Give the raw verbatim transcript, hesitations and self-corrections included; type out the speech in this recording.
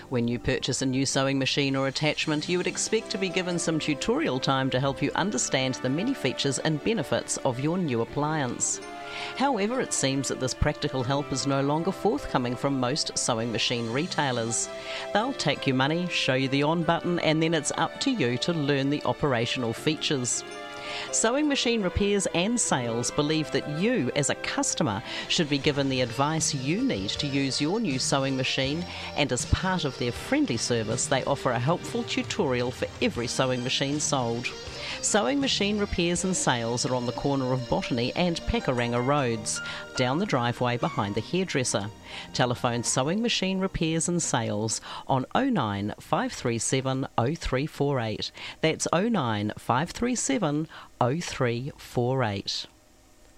When you purchase a new sewing machine or attachment, you would expect to be given some tutorial time to help you understand the many features and benefits of your new appliance. However, it seems that this practical help is no longer forthcoming from most sewing machine retailers. They'll take your money, show you the on button, and then it's up to you to learn the operational features. Sewing Machine Repairs and Sales believe that you, as a customer, should be given the advice you need to use your new sewing machine, and as part of their friendly service, they offer a helpful tutorial for every sewing machine sold. Sewing Machine Repairs and Sales are on the corner of Botany and Pakuranga Roads, down the driveway behind the hairdresser. Telephone Sewing Machine Repairs and Sales on oh nine, five three seven, oh three four eight. That's oh nine, five three seven, oh three four eight.